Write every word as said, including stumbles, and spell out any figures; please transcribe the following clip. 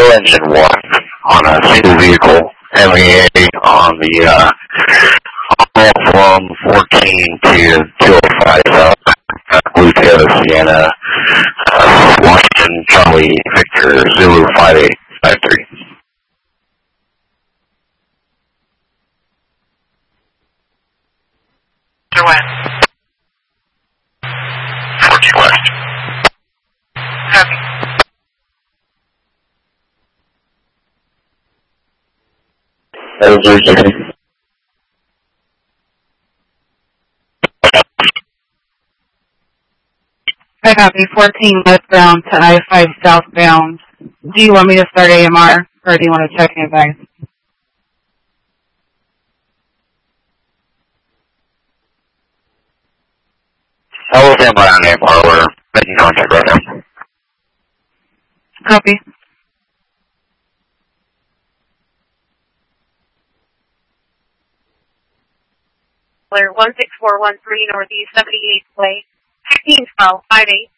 single engine one on a single vehicle, M E A on the uh, from fourteen to two oh five South, Blue Tail, Sienna, uh, Washington, Charlie, Victor, Zulu five eight five three. West. fourteen West. Copy. That was very second. I copy fourteen westbound to I five southbound. Do you want me to start A M R or do you want to check anything? I will stand by on A M R. We're making contact right now. Copy. Clear one six four one three Northeast seventy-eighth Way. fifteen twelve five eight.